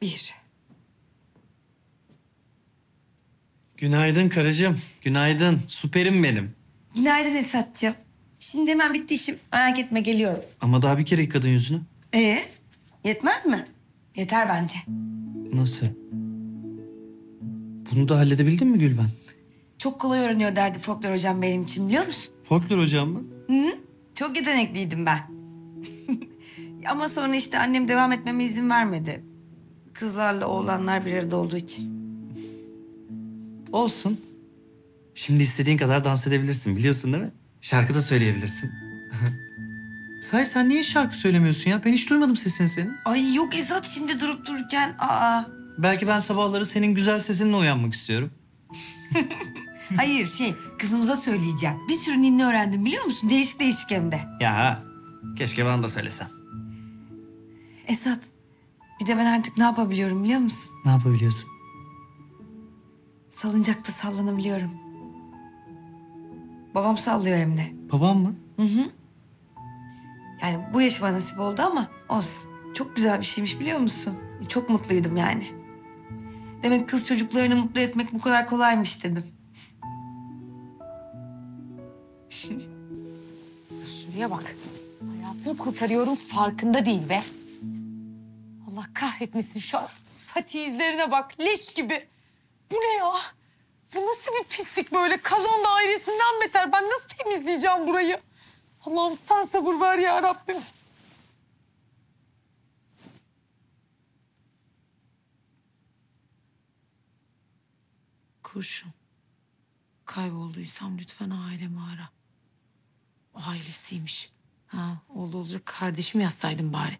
Bir. Günaydın karıcığım. Günaydın. Süperim benim. Günaydın Esat'cığım. Şimdi hemen bitti işim. Merak etme geliyorum. Ama daha bir kere yıkadın yüzünü. Yetmez mi? Yeter bence. Nasıl? Bunu da halledebildin mi Gülben? Çok kolay öğreniyor derdi folklor hocam benim için biliyor musun? Folklor hocam mı? Çok yetenekliydim ben. Ama sonra işte annem devam etmeme izin vermedi. Kızlarla oğlanlar bir arada olduğu için. Olsun. Şimdi istediğin kadar dans edebilirsin biliyorsun değil mi? Şarkı da söyleyebilirsin. Sahi sen niye şarkı söylemiyorsun ya? Ben hiç duymadım sesini senin. Ay yok Esat şimdi durup dururken. Belki ben sabahları senin güzel sesinle uyanmak istiyorum. Hayır kızımıza söyleyeceğim. Bir sürü ninni öğrendim biliyor musun? Değişik değişik hem de. Ya keşke bana da söylesen. Esat bir de ben artık ne yapabiliyorum biliyor musun? Ne yapabiliyorsun? Salıncakta sallanabiliyorum. Babam sallıyor hem de. Babam mı? Yani bu yaşıma nasip oldu ama olsun. Çok güzel bir şeymiş biliyor musun? Çok mutluydum yani. Demek kız çocuklarını mutlu etmek bu kadar kolaymış dedim. Şuraya bak. Hayatını kurtarıyorum farkında değil be. Allah kahretmesin şu an. Fatih izlerine bak leş gibi. Bu ne ya? Bu nasıl bir pislik böyle? Kazan dairesinden beter. Ben nasıl temizleyeceğim burayı? Allah'ım sen sabır ver ya Rabbim. Kurşun. Kaybolduysam lütfen ailemi ara. O ailesiymiş. Ha, oğlu olacak kardeşimi yazsaydım bari.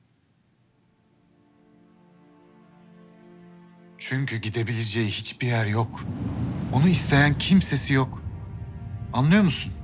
Çünkü gidebileceği hiçbir yer yok. Onu isteyen kimsesi yok. Anlıyor musun?